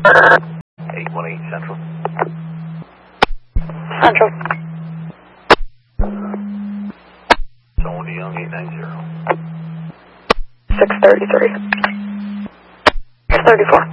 818 Central. Central. Zone to Young 890. 633. 634.